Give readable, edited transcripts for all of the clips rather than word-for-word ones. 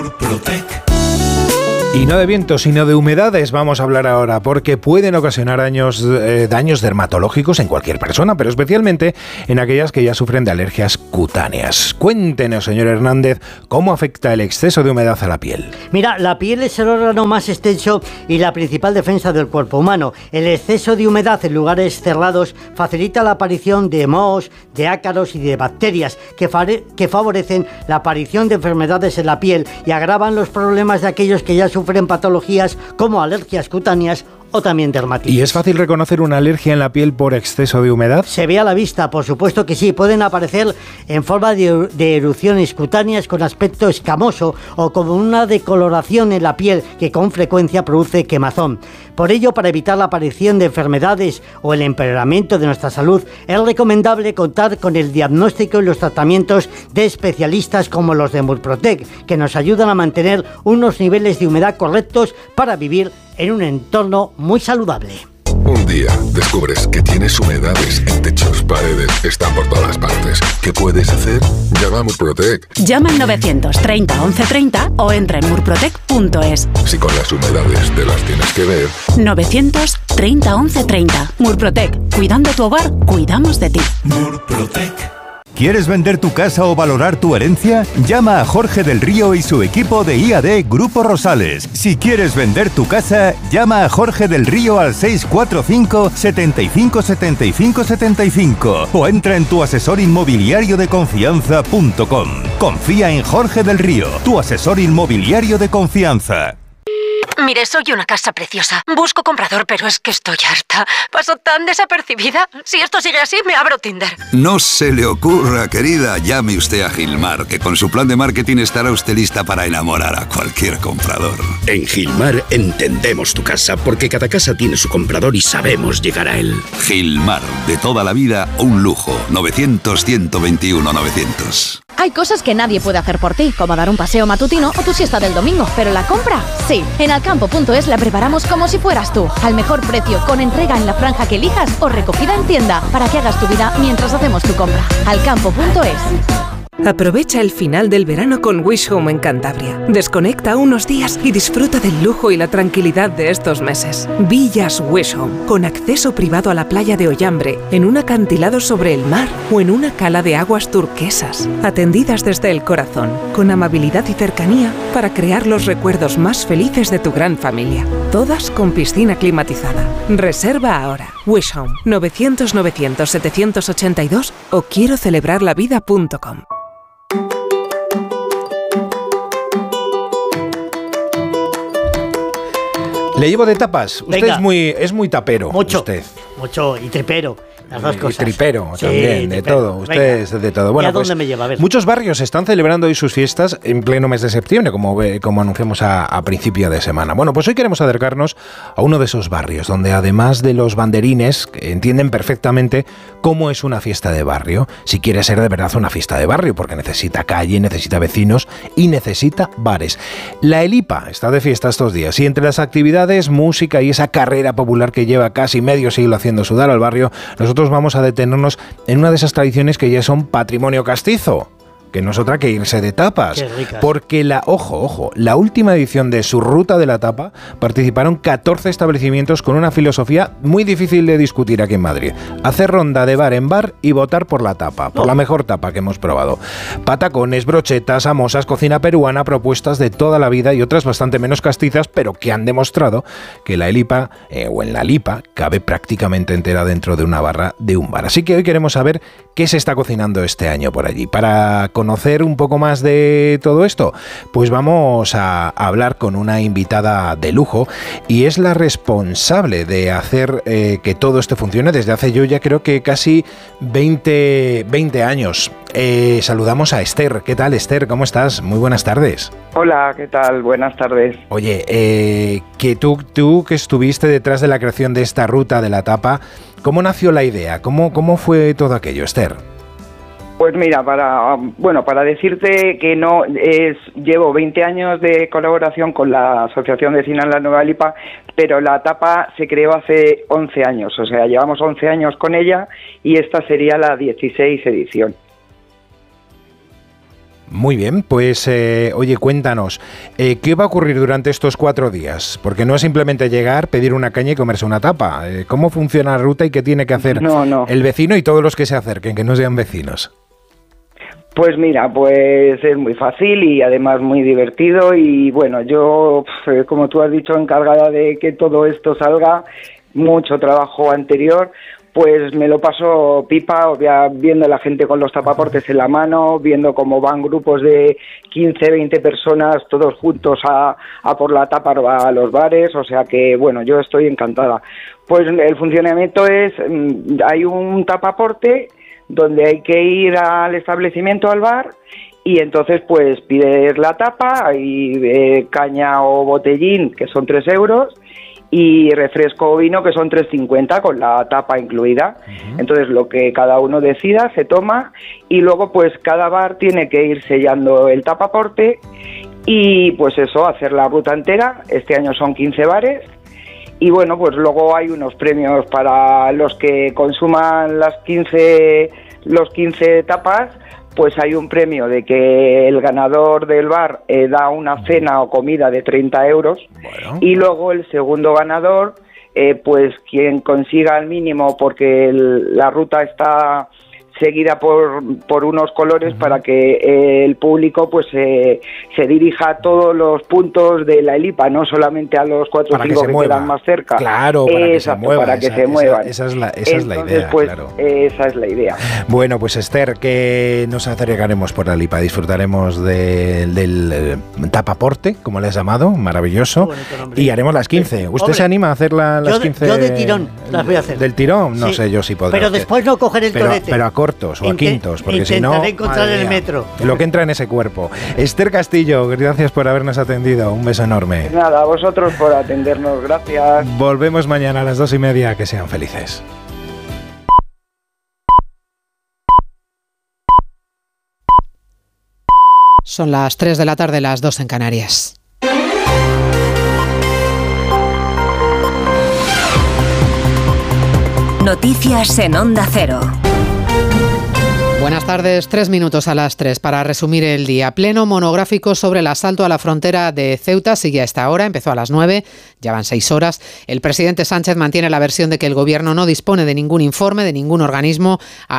Y no de viento, sino de humedades vamos a hablar ahora, porque pueden ocasionar daños dermatológicos en cualquier persona, pero especialmente en aquellas que ya sufren de alergias cutáneas. Cuéntenos, señor Hernández, cómo afecta el exceso de humedad a la piel. Mira, la piel es el órgano más extenso y la principal defensa del cuerpo humano. El exceso de humedad en lugares cerrados facilita la aparición de mohos, de ácaros y de bacterias que favorecen la aparición de enfermedades en la piel y agravan los problemas de aquellos que ya sufren patologías como alergias cutáneas o también dermatitis. ¿Y es fácil reconocer una alergia en la piel por exceso de humedad? Se ve a la vista, por supuesto que sí. Pueden aparecer en forma de erupciones cutáneas con aspecto escamoso o como una decoloración en la piel que con frecuencia produce quemazón. Por ello, para evitar la aparición de enfermedades o el empeoramiento de nuestra salud, es recomendable contar con el diagnóstico y los tratamientos de especialistas como los de Murprotec, que nos ayudan a mantener unos niveles de humedad correctos para vivir en un entorno muy saludable. Un día descubres que tienes humedades en techos, paredes, están por todas partes. ¿Qué puedes hacer? Llama a Murprotec. Llama al 930 1130 o entra en murprotec.es. Si con las humedades te las tienes que ver. 930 1130. Murprotec. Cuidando tu hogar, cuidamos de ti. Murprotec. ¿Quieres vender tu casa o valorar tu herencia? Llama a Jorge del Río y su equipo de IAD Grupo Rosales. Si quieres vender tu casa, llama a Jorge del Río al 645 75 75 75 o entra en tuasesorinmobiliariodeconfianza.com. Confía en Jorge del Río, tu asesor inmobiliario de confianza. Mire, soy una casa preciosa. Busco comprador, pero es que estoy harta. Paso tan desapercibida. Si esto sigue así, me abro Tinder. No se le ocurra, querida. Llame usted a Gilmar, que con su plan de marketing estará usted lista para enamorar a cualquier comprador. En Gilmar entendemos tu casa, porque cada casa tiene su comprador y sabemos llegar a él. Gilmar, de toda la vida, un lujo. 900-121-900. Hay cosas que nadie puede hacer por ti, como dar un paseo matutino o tu siesta del domingo, pero la compra, sí. En Alcampo.es la preparamos como si fueras tú, al mejor precio, con entrega en la franja que elijas o recogida en tienda, para que hagas tu vida mientras hacemos tu compra. Alcampo.es. Aprovecha el final del verano con Wish Home en Cantabria. Desconecta unos días y disfruta del lujo y la tranquilidad de estos meses. Villas Wish Home, con acceso privado a la playa de Ollambre, en un acantilado sobre el mar o en una cala de aguas turquesas. Atendidas desde el corazón, con amabilidad y cercanía para crear los recuerdos más felices de tu gran familia. Todas con piscina climatizada. Reserva ahora. Wish Home, 900-900-782 o quiero celebrarlavida.com. Le llevo de tapas. Usted es muy tapero. Mucho. Usted. Mucho y tripero. Las dos cosas. Y tripero también, de todo. Usted es de todo. Bueno, ¿y a dónde me lleva? A ver. Muchos barrios están celebrando hoy sus fiestas en pleno mes de septiembre, como anunciamos a principio de semana. Bueno, pues hoy queremos acercarnos a uno de esos barrios, donde además de los banderines, que entienden perfectamente cómo es una fiesta de barrio, si quiere ser de verdad una fiesta de barrio, porque necesita calle, necesita vecinos y necesita bares. La Elipa está de fiesta estos días y entre las actividades, música y esa carrera popular que lleva casi medio siglo haciendo sudar al barrio, nosotros vamos a detenernos en una de esas tradiciones que ya son patrimonio castizo, que no es otra que irse de tapas. Porque la última edición de su Ruta de la Tapa participaron 14 establecimientos con una filosofía muy difícil de discutir aquí en Madrid. Hacer ronda de bar en bar y votar por la tapa, por la mejor tapa que hemos probado. Patacones, brochetas, samosas, cocina peruana, propuestas de toda la vida y otras bastante menos castizas, pero que han demostrado que la Elipa, o en la Lipa, cabe prácticamente entera dentro de una barra de un bar. Así que hoy queremos saber qué se está cocinando este año por allí. Para conocer un poco más de todo esto, pues vamos a hablar con una invitada de lujo y es la responsable de hacer que todo esto funcione desde hace yo ya creo que casi 20 años. Saludamos a Esther. ¿Qué tal, Esther? ¿Cómo estás? Muy buenas tardes. Hola, ¿qué tal? Buenas tardes. Oye, que tú que estuviste detrás de la creación de esta Ruta de la Tapa, ¿cómo nació la idea? ¿Cómo fue todo aquello, Esther? Pues mira, para decirte que llevo 20 años de colaboración con la Asociación de Cine en la Nueva Lipa, pero la tapa se creó hace 11 años, o sea, llevamos 11 años con ella y esta sería la 16 edición. Muy bien, pues oye, cuéntanos, ¿qué va a ocurrir durante estos 4 días? Porque no es simplemente llegar, pedir una caña y comerse una tapa. ¿Cómo funciona la ruta y qué tiene que hacer el vecino y todos los que se acerquen, que no sean vecinos? Pues mira, pues es muy fácil y además muy divertido y bueno, yo, como tú has dicho, encargada de que todo esto salga, mucho trabajo anterior, pues me lo paso pipa, viendo a la gente con los tapaportes en la mano, viendo cómo van grupos de 15, 20 personas todos juntos a por la tapa a los bares, o sea que bueno, yo estoy encantada. Pues el funcionamiento es, hay un tapaporte donde hay que ir al establecimiento, al bar, y entonces pues pides la tapa, hay caña o botellín, que son 3 euros, y refresco o vino, que son 3,50 con la tapa incluida. Entonces lo que cada uno decida se toma y luego pues cada bar tiene que ir sellando el tapaporte y pues eso, hacer la ruta entera. Este año son 15 bares y bueno, pues luego hay unos premios para los que consuman los 15 tapas. Pues hay un premio de que el ganador del bar da una cena o comida de 30 euros y luego el segundo ganador, pues quien consiga el mínimo, porque la ruta está seguida por unos colores para que el público pues se dirija a todos los puntos de la Elipa, no solamente a los 4 o 5 que quedan más cerca. Claro, para que se mueva. Para que se muevan. Esa es la idea, pues, claro. Esa es la idea. Bueno, pues Esther, que nos acercaremos por la Elipa, disfrutaremos del tapaporte, como le has llamado, maravilloso, y haremos las 15. ¿Usted se anima a hacer las 15? Yo de tirón las voy a hacer. ¿Del tirón? No sí. sé yo si podré. Pero después no coger el torete. Pero a cortos o a quintos, porque si no... Intentaré encontrar el metro. Lo que entra en ese cuerpo. Esther Castillo, gracias por habernos atendido. Un beso enorme. Nada, a vosotros por atendernos. Gracias. Volvemos mañana a las 2:30. Que sean felices. Son las 3 de la tarde, las 2 en Canarias. Noticias en Onda Cero. Buenas tardes, 3 minutos a las 3 para resumir el día. Pleno monográfico sobre el asalto a la frontera de Ceuta sigue a esta hora, empezó a las 9, ya van 6 horas. El presidente Sánchez mantiene la versión de que el gobierno no dispone de ningún informe, de ningún organismo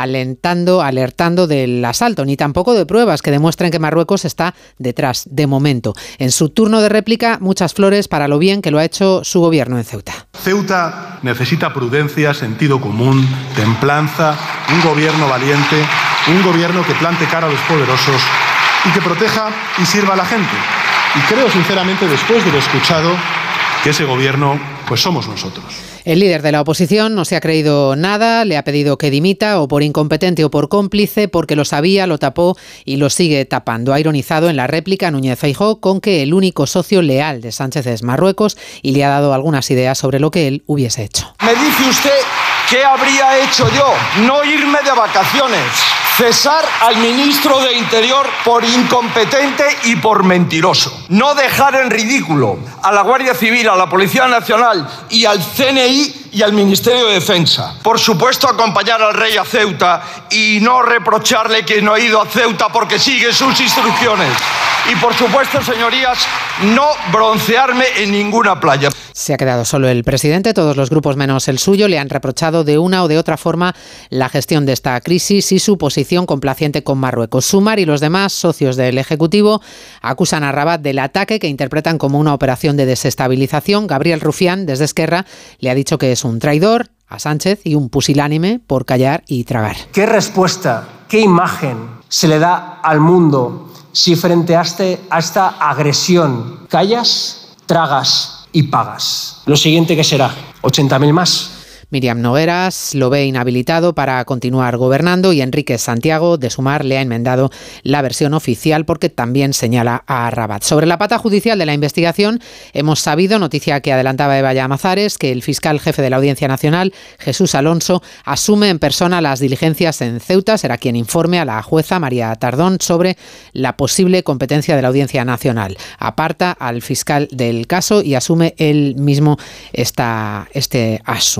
alertando del asalto, ni tampoco de pruebas que demuestren que Marruecos está detrás, de momento. En su turno de réplica, muchas flores para lo bien que lo ha hecho su gobierno en Ceuta. Ceuta necesita prudencia, sentido común, templanza, un gobierno valiente, un gobierno que plante cara a los poderosos y que proteja y sirva a la gente. Y creo sinceramente, después de lo escuchado, que ese gobierno, pues somos nosotros. El líder de la oposición no se ha creído nada, le ha pedido que dimita o por incompetente o por cómplice, porque lo sabía, lo tapó y lo sigue tapando. Ha ironizado en la réplica Núñez Feijóo con que el único socio leal de Sánchez es Marruecos y le ha dado algunas ideas sobre lo que él hubiese hecho. Me dice usted, ¿qué habría hecho yo? No irme de vacaciones. Cesar al ministro de Interior por incompetente y por mentiroso. No dejar en ridículo a la Guardia Civil, a la Policía Nacional y al CNI y al Ministerio de Defensa. Por supuesto, acompañar al rey a Ceuta y no reprocharle que no ha ido a Ceuta porque sigue sus instrucciones. Y por supuesto, señorías, no broncearme en ninguna playa. Se ha quedado solo el presidente, todos los grupos menos el suyo le han reprochado de una o de otra forma la gestión de esta crisis y su posición complaciente con Marruecos. Sumar y los demás socios del Ejecutivo acusan a Rabat del ataque que interpretan como una operación de desestabilización. Gabriel Rufián, desde Esquerra, le ha dicho que es un traidor a Sánchez y un pusilánime por callar y tragar. ¿Qué respuesta, qué imagen se le da al mundo si frente a esta agresión callas, tragas y pagas? Lo siguiente, ¿qué será? ¿80.000 más? Miriam Nogueras lo ve inhabilitado para continuar gobernando y Enrique Santiago, de Sumar, le ha enmendado la versión oficial porque también señala a Rabat. Sobre la pata judicial de la investigación, hemos sabido, noticia que adelantaba Eva Llamazares, que el fiscal jefe de la Audiencia Nacional, Jesús Alonso, asume en persona las diligencias en Ceuta. Será quien informe a la jueza María Tardón sobre la posible competencia de la Audiencia Nacional. Aparta al fiscal del caso y asume él mismo este asunto. En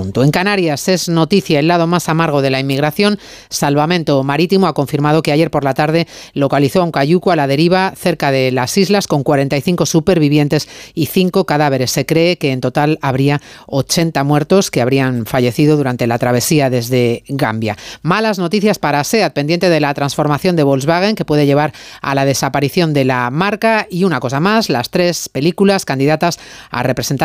Canarias es noticia el lado más amargo de la inmigración. Salvamento Marítimo ha confirmado que ayer por la tarde localizó a un cayuco a la deriva cerca de las islas con 45 supervivientes y 5 cadáveres. Se cree que en total habría 80 muertos que habrían fallecido durante la travesía desde Gambia. Malas noticias para SEAT, pendiente de la transformación de Volkswagen que puede llevar a la desaparición de la marca. Y una cosa más, las 3 películas candidatas a representar